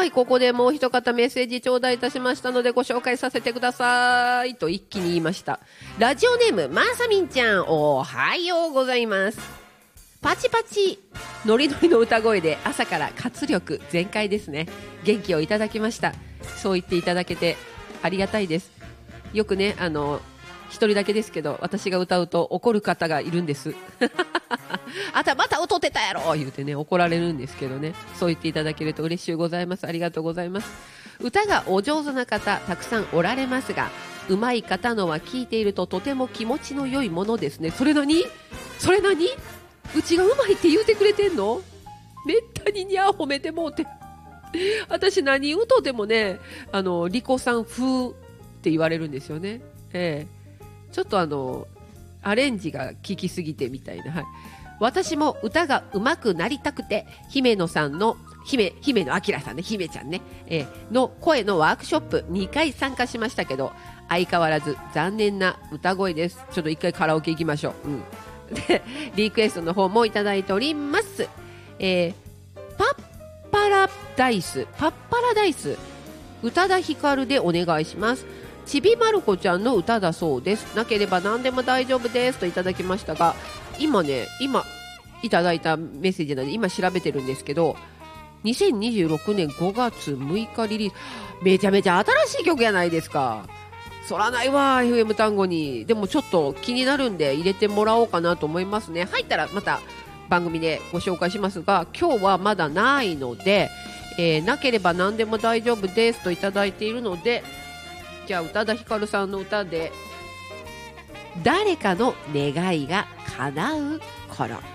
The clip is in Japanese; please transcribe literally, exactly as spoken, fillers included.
はい、ここでもう一方メッセージ頂戴いたしましたのでご紹介させてくださいと一気に言いました。ラジオネームまさみんちゃん、おはようございます。パチパチノリノリの歌声で朝から活力全開ですね。元気をいただきました。そう言っていただけてありがたいです。よくね、あの一人だけですけど私が歌うと怒る方がいるんですあたまた歌ってたやろ言うてね怒られるんですけどね、そう言っていただけると嬉しゅうございます。ありがとうございます。歌がお上手な方たくさんおられますが、上手い方のは聞いているととても気持ちの良いものですね。それ何それ何うちがうまいって言うてくれてんの？めったににゃー褒めてもうて私何歌でもね、あのリコさん風って言われるんですよね。ええ、ちょっとあのアレンジが効きすぎてみたいな、はい、私も歌が上手くなりたくて姫野さんの姫姫野明さんね、姫ちゃんね、えー、の声のワークショップにかい参加しましたけど相変わらず残念な歌声です。ちょっと一回カラオケ行きましょう、うん、でリクエストの方もいただいております。えー、パッパラダイスパッパラダイス宇多田ヒカルでお願いします。ちびまる子ちゃんの歌だそうです。なければ何でも大丈夫ですといただきましたが、今ね今いただいたメッセージなので今調べてるんですけど、にせんにじゅうろくねんごがつむいかリリース、めちゃめちゃ新しい曲やないですか。そらないわ エフエム 単語に。でもちょっと気になるんで入れてもらおうかなと思いますね。入ったらまた番組でご紹介しますが、今日はまだないので、えー、なければ何でも大丈夫ですといただいているので、じゃあ宇多田ヒカルさんの歌で誰かの願いが叶う頃。